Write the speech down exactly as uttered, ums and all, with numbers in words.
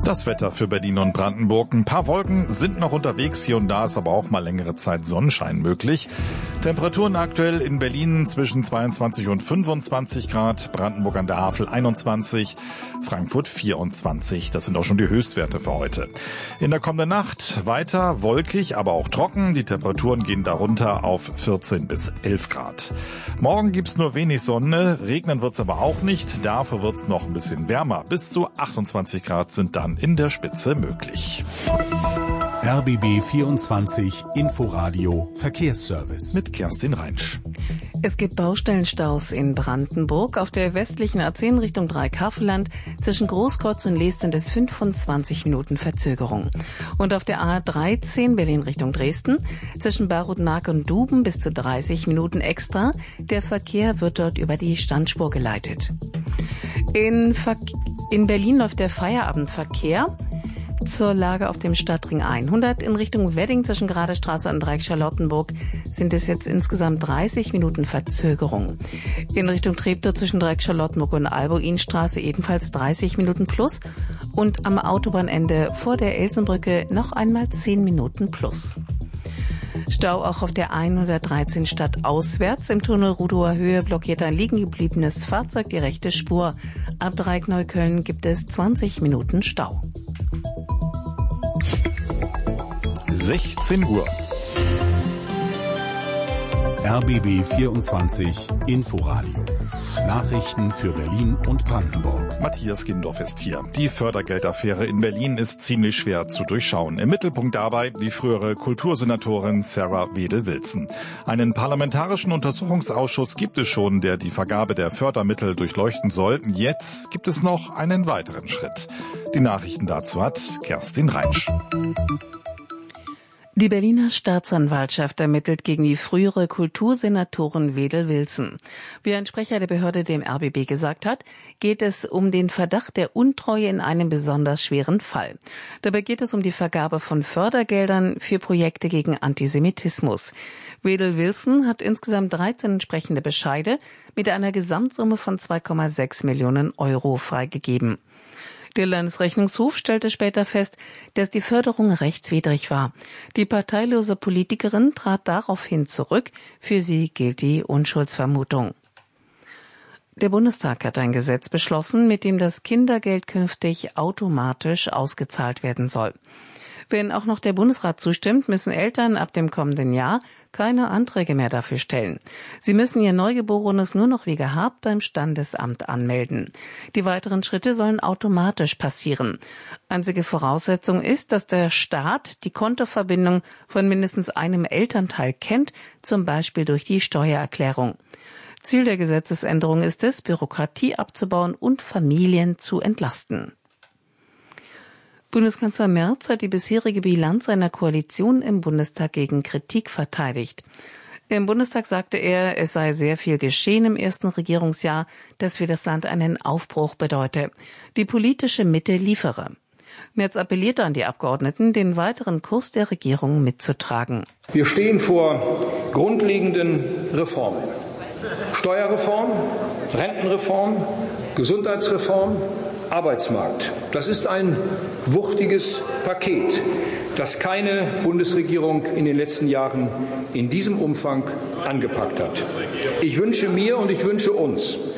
Das Wetter für Berlin und Brandenburg. Ein paar Wolken sind noch unterwegs. Hier und da ist aber auch mal längere Zeit Sonnenschein möglich. Temperaturen aktuell in Berlin zwischen zweiundzwanzig und fünfundzwanzig Grad. Brandenburg an der Havel einundzwanzig. Frankfurt vierundzwanzig. Das sind auch schon die Höchstwerte für heute. In der kommenden Nacht weiter wolkig, aber auch trocken. Die Temperaturen gehen darunter auf vierzehn bis elf Grad. Morgen gibt's nur wenig Sonne. Regnen wird's aber auch nicht. Dafür wird's noch ein bisschen wärmer. Bis zu achtundzwanzig Grad sind dann in der Spitze möglich. R B B vierundzwanzig Inforadio Verkehrsservice mit Kerstin Reinsch. Es gibt Baustellenstaus in Brandenburg. Auf der westlichen A zehn Richtung Dreieckhavelland zwischen Großkreuz und Leest sind es fünfundzwanzig Minuten Verzögerung. Und auf der A dreizehn Berlin Richtung Dresden zwischen Barutmark und Duben bis zu dreißig Minuten extra. Der Verkehr wird dort über die Standspur geleitet. In, Ver- in Berlin läuft der Feierabendverkehr. Zur Lage auf dem Stadtring hundert in Richtung Wedding zwischen Gradestraße und Dreieck Charlottenburg sind es jetzt insgesamt dreißig Minuten Verzögerung. In Richtung Treptow zwischen Dreieck Charlottenburg und Albuinstraße ebenfalls dreißig Minuten plus und am Autobahnende vor der Elsenbrücke noch einmal zehn Minuten plus. Stau auch auf der hundertdreizehn stadtauswärts. Im Tunnel Rudower Höhe blockiert ein liegen gebliebenes Fahrzeug die rechte Spur. Ab Dreieck Neukölln gibt es zwanzig Minuten Stau. sechzehn Uhr. R B B vierundzwanzig Inforadio. Nachrichten für Berlin und Brandenburg. Matthias Gindorf ist hier. Die Fördergeldaffäre in Berlin ist ziemlich schwer zu durchschauen. Im Mittelpunkt dabei die frühere Kultursenatorin Sarah Wedel-Wilson. Einen parlamentarischen Untersuchungsausschuss gibt es schon, der die Vergabe der Fördermittel durchleuchten soll. Jetzt gibt es noch einen weiteren Schritt. Die Nachrichten dazu hat Kerstin Reinsch. Die Berliner Staatsanwaltschaft ermittelt gegen die frühere Kultursenatorin Wedel-Wilson. Wie ein Sprecher der Behörde dem R B B gesagt hat, geht es um den Verdacht der Untreue in einem besonders schweren Fall. Dabei geht es um die Vergabe von Fördergeldern für Projekte gegen Antisemitismus. Wedel-Wilson hat insgesamt dreizehn entsprechende Bescheide mit einer Gesamtsumme von zwei Komma sechs Millionen Euro freigegeben. Der Landesrechnungshof stellte später fest, dass die Förderung rechtswidrig war. Die parteilose Politikerin trat daraufhin zurück. Für sie gilt die Unschuldsvermutung. Der Bundestag hat ein Gesetz beschlossen, mit dem das Kindergeld künftig automatisch ausgezahlt werden soll. Wenn auch noch der Bundesrat zustimmt, müssen Eltern ab dem kommenden Jahr keine Anträge mehr dafür stellen. Sie müssen ihr Neugeborenes nur noch wie gehabt beim Standesamt anmelden. Die weiteren Schritte sollen automatisch passieren. Einzige Voraussetzung ist, dass der Staat die Kontoverbindung von mindestens einem Elternteil kennt, zum Beispiel durch die Steuererklärung. Ziel der Gesetzesänderung ist es, Bürokratie abzubauen und Familien zu entlasten. Bundeskanzler Merz hat die bisherige Bilanz seiner Koalition im Bundestag gegen Kritik verteidigt. Im Bundestag sagte er, es sei sehr viel geschehen im ersten Regierungsjahr, das für das Land einen Aufbruch bedeute. Die politische Mitte liefere. Merz appellierte an die Abgeordneten, den weiteren Kurs der Regierung mitzutragen. Wir stehen vor grundlegenden Reformen. Steuerreform, Rentenreform, Gesundheitsreform, Arbeitsmarkt. Das ist ein wuchtiges Paket, das keine Bundesregierung in den letzten Jahren in diesem Umfang angepackt hat. Ich wünsche mir und ich wünsche uns,